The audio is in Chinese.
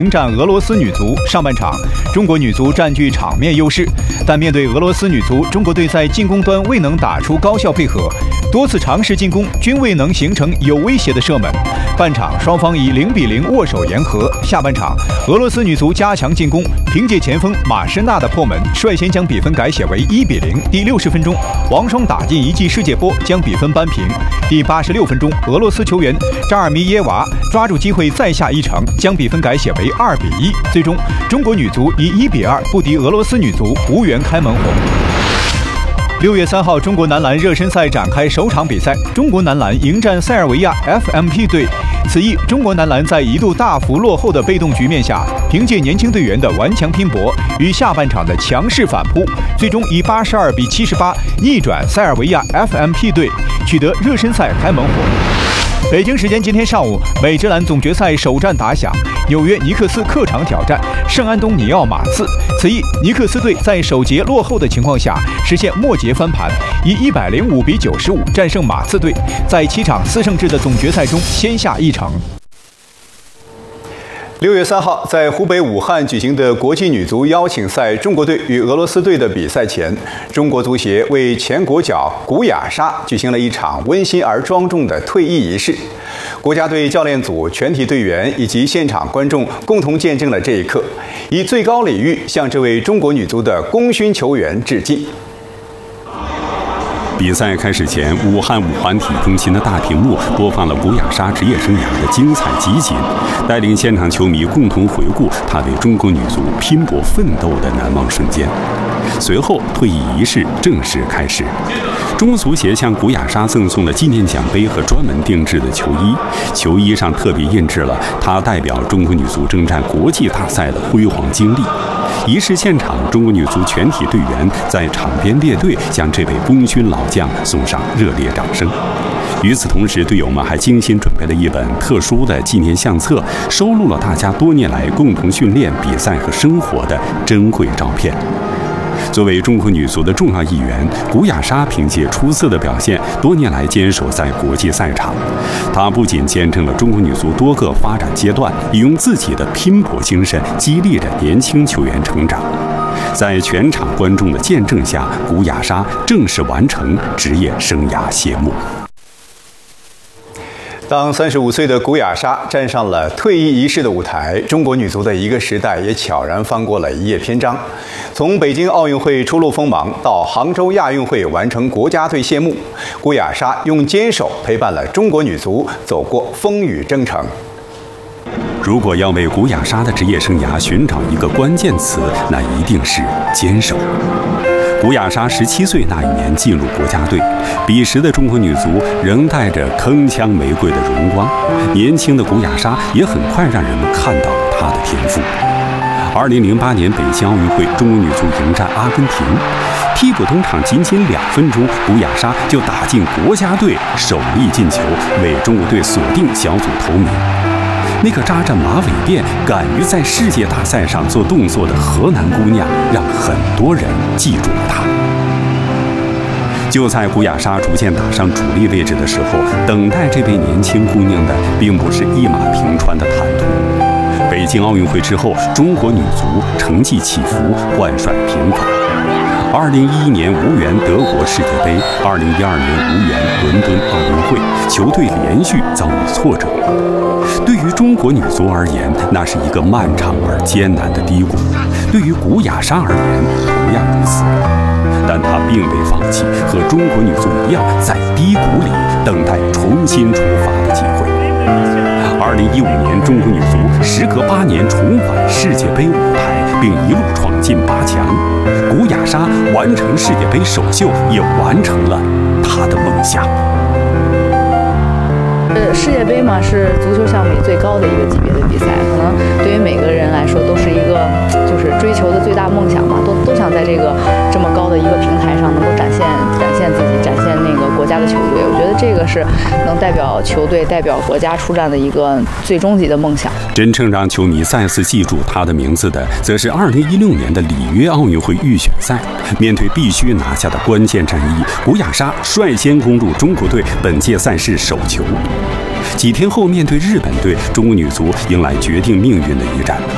迎战俄罗斯女足。上半场，中国女足占据场面优势，但面对俄罗斯女足，中国队在进攻端未能打出高效配合，多次尝试进攻均未能形成有威胁的射门。半场双方以0-0握手言和。下半场，俄罗斯女足加强进攻，凭借前锋马申纳的破门，率先将比分改写为1-0。第60分钟，王霜打进一记世界波，将比分扳平。第86分钟，俄罗斯球员扎尔米耶娃抓住机会再下一城，将比分改写为2-1。最终，中国女足以1-2不敌俄罗斯女足，无缘开门红。6月3号，中国男篮热身赛展开首场比赛，中国男篮迎战塞尔维亚 FMP 队。此役，中国男篮在一度大幅落后的被动局面下，凭借年轻队员的顽强拼搏与下半场的强势反扑，最终以82-78逆转塞尔维亚 FMP 队，取得热身赛开门红。北京时间今天上午，美职篮总决赛首战打响，纽约尼克斯客场挑战圣安东尼奥马刺。此役，尼克斯队在首节落后的情况下，实现末节翻盘，以105-95战胜马刺队，在7场4胜制的总决赛中先下一城。6月3号，在湖北武汉举行的国际女足邀请赛中国队与俄罗斯队的比赛前，中国足协为前国脚古雅莎举行了一场温馨而庄重的退役仪式。国家队教练组、全体队员以及现场观众共同见证了这一刻，以最高礼遇向这位中国女足的功勋球员致敬。 比赛开始前，武汉五环体育中心的大屏幕播放了古雅莎职业生涯的精彩集锦，带领现场球迷共同回顾她为中国女足拼搏奋斗的难忘瞬间。随后，退役仪式正式开始。中国足协向古雅莎赠送了纪念奖杯和专门定制的球衣，球衣上特别印制了她代表中国女足征战国际大赛的辉煌经历。仪式现场，中国女足全体队员在场边列队，向这位功勋老将送上热烈掌声。与此同时，队友们还精心准备了一本特殊的纪念相册，收录了大家多年来共同训练、比赛和生活的珍贵照片。作为中国女足的重要一员，古雅莎凭借出色的表现，多年来坚守在国际赛场。她不仅见证了中国女足多个发展阶段，也用自己的拼搏精神激励着年轻球员成长。在全场观众的见证下，古雅莎正式完成职业生涯谢幕。 当35岁的古雅莎站上了退役仪式的舞台，中国女足的一个时代也悄然翻过了一页篇章。从北京奥运会初露锋芒到杭州亚运会完成国家队谢幕，古雅莎用坚守陪伴了中国女足走过风雨征程。 如果要为古雅莎的职业生涯寻找一个关键词，那一定是坚守。古雅莎17岁那一年进入国家队，彼时的中国女足仍带着铿锵玫瑰的荣光，年轻的古雅莎也很快让人们看到了她的天赋。2008年北京奥运会，中国女足迎战阿根廷，替补登场仅2分钟，古雅莎就打进国家队首粒进球，为中国队锁定小组头名。那个扎着马尾辫、敢于在世界大赛上做动作的河南姑娘，让很多人记住了她。就在古雅莎逐渐打上主力位置的时候，等待这位年轻姑娘的并不是一马平川的坦途。北京奥运会之后，中国女足成绩起伏，换帅频繁。2011年无缘德国世界杯，2012年无缘伦敦奥运会，球队连续遭遇挫折。对于中国女足而言，那是一个漫长而艰难的低谷；对于古雅莎而言，同样如此。但她并未放弃，和中国女足一样，在低谷里等待重新出发的机会。2015年，中国女足时隔8年重返世界杯舞台，并一路闯进8强。古雅莎完成世界杯首秀，也完成了她的梦想。 世界杯嘛，是足球项目里最高的一个级别的比赛，可能对于每个人来说都是一个就是追求的最大梦想嘛，都想在这个这么高的一个平台上能够展现自己，展现那个国家的球队。我觉得这个是能代表球队、代表国家出战的一个最终极的梦想。 真正让球迷再次记住他的名字的，则是2016年的里约奥运会预选赛。面对必须拿下的关键战役，古雅莎率先攻入中国队本届赛事首球。几天后，面对日本队，中国女足迎来决定命运的一战。